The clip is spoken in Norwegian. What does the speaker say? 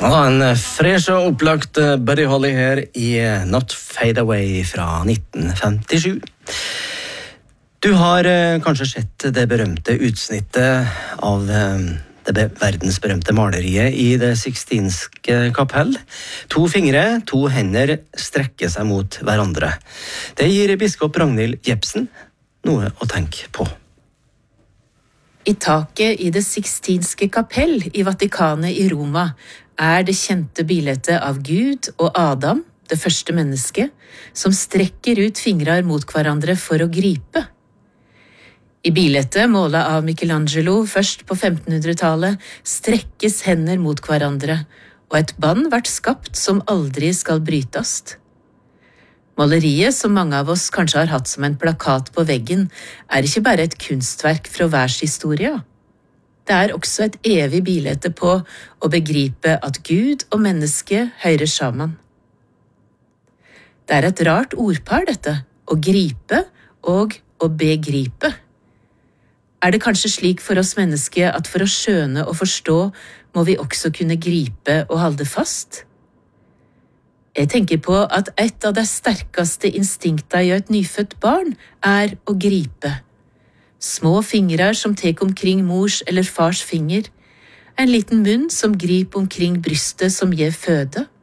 Ja, en fresh og opplagt Buddy Holly her i Not Fade Away fra 1957. Du har kanskje sett det berømte utsnittet av det verdensberømte maleriet i det Sixtinske kapell. 2 fingre, 2 hender strekker seg mot hverandre. Det gir biskop Ragnhild Jepsen noe å tenke på. I taket i det Sixtinske kapell i Vatikanet i Roma det kjente bildet av Gud og Adam, det første mennesket, som strekker ut fingrar mot hverandre for å gripe. I bildet, målet av Michelangelo først på 1500-tallet, strekkes hender mot hverandre, og et band vart skapt som aldri skal brytast. Maleriet, som mange av oss kanskje har hatt som en plakat på veggen, ikke bare et kunstverk fra verdenshistoria. Det også et evig bilde på å begripe at Gud og menneske hører sammen. Det et rart ordpar dette, å gripe og å begripe. Det kanskje slik for oss mennesker at for å skjønne og forstå må vi også kunne gripe og holde fast? Jeg tenker på at et av de sterkeste instinkter i et nyfødt barn å gripe. Små fingrar som tek omkring mors eller fars finger, en liten munn som griper omkring brystet som gir føde.